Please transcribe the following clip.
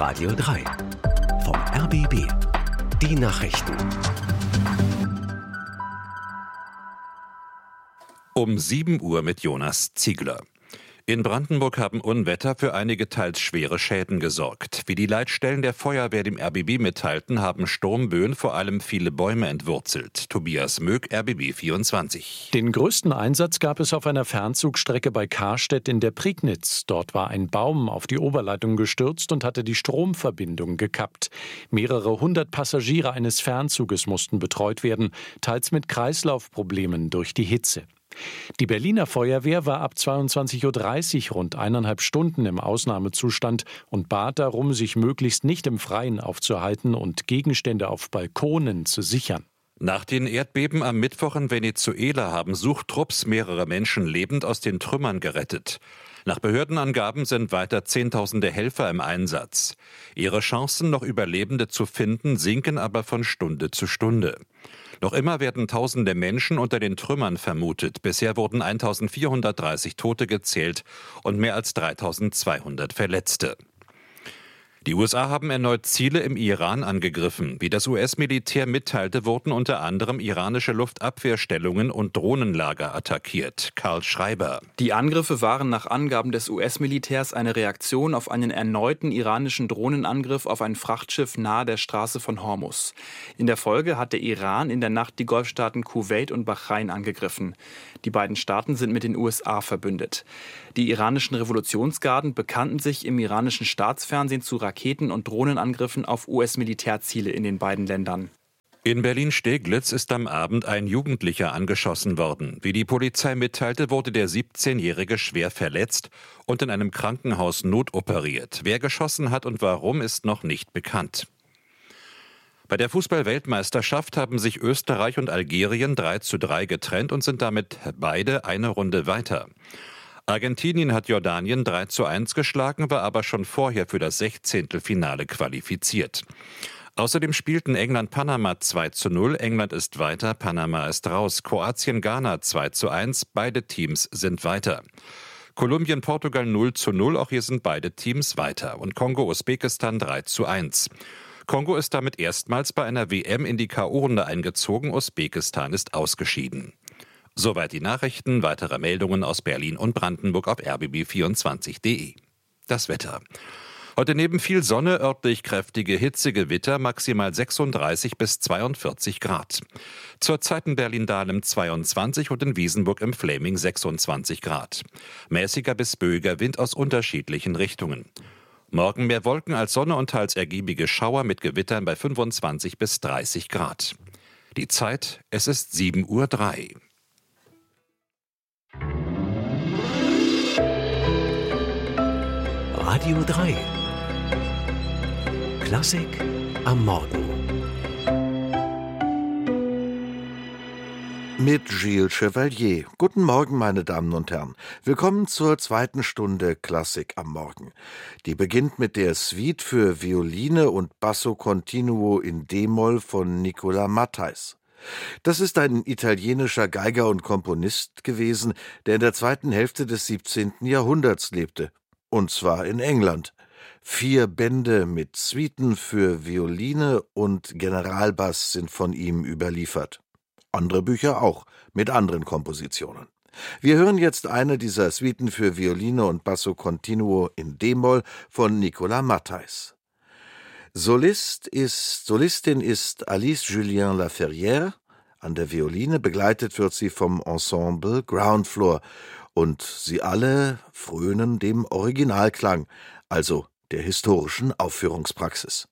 Radio 3 vom RBB. Die Nachrichten. Um 7 Uhr mit Jonas Ziegler. In Brandenburg haben Unwetter für einige teils schwere Schäden gesorgt. Wie die Leitstellen der Feuerwehr dem RBB mitteilten, haben Sturmböen vor allem viele Bäume entwurzelt. Tobias Möck, RBB 24. Den größten Einsatz gab es auf einer Fernzugstrecke bei Karstedt in der Prignitz. Dort war ein Baum auf die Oberleitung gestürzt und hatte die Stromverbindung gekappt. Mehrere hundert Passagiere eines Fernzuges mussten betreut werden, teils mit Kreislaufproblemen durch die Hitze. Die Berliner Feuerwehr war ab 22.30 Uhr rund 1,5 Stunden im Ausnahmezustand und bat darum, sich möglichst nicht im Freien aufzuhalten und Gegenstände auf Balkonen zu sichern. Nach den Erdbeben am Mittwoch in Venezuela haben Suchtrupps mehrere Menschen lebend aus den Trümmern gerettet. Nach Behördenangaben sind weiter Zehntausende Helfer im Einsatz. Ihre Chancen, noch Überlebende zu finden, sinken aber von Stunde zu Stunde. Noch immer werden Tausende Menschen unter den Trümmern vermutet. Bisher wurden 1430 Tote gezählt und mehr als 3200 Verletzte. Die USA haben erneut Ziele im Iran angegriffen. Wie das US-Militär mitteilte, wurden unter anderem iranische Luftabwehrstellungen und Drohnenlager attackiert. Karl Schreiber. Die Angriffe waren nach Angaben des US-Militärs eine Reaktion auf einen erneuten iranischen Drohnenangriff auf ein Frachtschiff nahe der Straße von Hormuz. In der Folge hat der Iran in der Nacht die Golfstaaten Kuwait und Bahrain angegriffen. Die beiden Staaten sind mit den USA verbündet. Die iranischen Revolutionsgarden bekannten sich im iranischen Staatsfernsehen zu Raketen- und Drohnenangriffen auf US-Militärziele in den beiden Ländern. In Berlin-Steglitz ist am Abend ein Jugendlicher angeschossen worden. Wie die Polizei mitteilte, wurde der 17-Jährige schwer verletzt und in einem Krankenhaus notoperiert. Wer geschossen hat und warum, ist noch nicht bekannt. Bei der Fußball-Weltmeisterschaft haben sich Österreich und Algerien 3:3 getrennt und sind damit beide eine Runde weiter. Argentinien hat Jordanien 3:1 geschlagen, war aber schon vorher für das 16. qualifiziert. Außerdem spielten England-Panama 2:0, England ist weiter, Panama ist raus. Kroatien-Ghana 2:1, beide Teams sind weiter. Kolumbien-Portugal 0:0, auch hier sind beide Teams weiter. Und Kongo-Usbekistan 3:1. Kongo ist damit erstmals bei einer WM in die K.O.-Runde eingezogen, Usbekistan ist ausgeschieden. Soweit die Nachrichten, weitere Meldungen aus Berlin und Brandenburg auf rbb24.de. Das Wetter. Heute neben viel Sonne örtlich kräftige Hitzegewitter, maximal 36 bis 42 Grad. Zurzeit in Berlin-Dahlem 22 und in Wiesenburg im Fläming 26 Grad. Mäßiger bis böiger Wind aus unterschiedlichen Richtungen. Morgen mehr Wolken als Sonne und teils ergiebige Schauer mit Gewittern bei 25 bis 30 Grad. Die Zeit, es ist 7:03 Uhr. Radio 3. Klassik am Morgen. Mit Gilles Chevalier. Guten Morgen, meine Damen und Herren. Willkommen zur zweiten Stunde Klassik am Morgen. Die beginnt mit der Suite für Violine und Basso Continuo in D-Moll von Nicola Matthijs. Das ist ein italienischer Geiger und Komponist gewesen, der in der zweiten Hälfte des 17. Jahrhunderts lebte. Und zwar in England. 4 Bände mit Suiten für Violine und Generalbass sind von ihm überliefert. Andere Bücher auch, mit anderen Kompositionen. Wir hören jetzt eine dieser Suiten für Violine und Basso Continuo in D-Moll von Nicola Matthijs. Solistin ist Alice Julien Laferrière. An der Violine begleitet wird sie vom Ensemble Ground Floor. Und sie alle frönen dem Originalklang, also der historischen Aufführungspraxis.